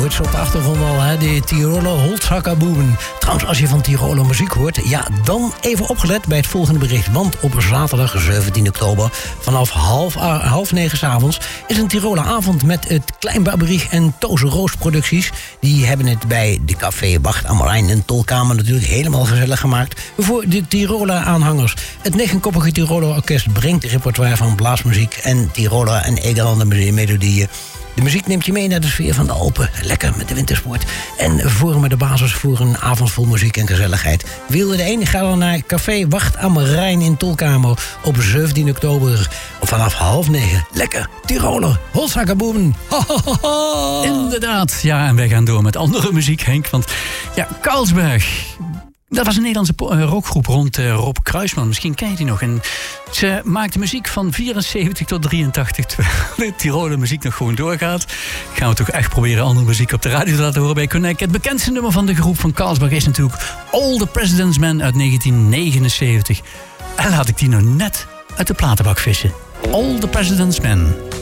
hoort ze op de achtergrond al, hè? De Tiroler Holzhackerbuben. Trouwens, als je van Tiroler muziek hoort, ja, dan even opgelet bij het volgende bericht. Want op zaterdag 17 oktober vanaf half 9 's avonds is een Tiroler avond met het Klein Barberich en Toze Roos producties. Die hebben het bij de café Wacht am Rijn en Tolkamer natuurlijk helemaal gezellig gemaakt voor de Tiroler aanhangers. Het 9-koppige Tiroler orkest brengt repertoire van blaasmuziek en Tiroler en Egerlander melodieën. De muziek neemt je mee naar de sfeer van de Alpen. Lekker met de wintersport. En vormen de basis voor een avond vol muziek en gezelligheid. Wilde de een, ga dan naar café Wacht am Rijn in Tolkamer op 17 oktober vanaf 8:30. Lekker Tiroler Holzhackerbuben. Inderdaad. Ja, en wij gaan door met andere muziek, Henk. Want ja, Carlsberg. Dat was een Nederlandse rockgroep rond Rob Kruisman. Misschien ken je die nog. En ze maakte muziek van 74 tot 83. Terwijl de Tiroler muziek nog gewoon doorgaat. Gaan we toch echt proberen andere muziek op de radio te laten horen bij Connect. Het bekendste nummer van de groep van Carlsberg is natuurlijk All the President's Men uit 1979. En laat ik die nou net uit de platenbak vissen. All the President's Men.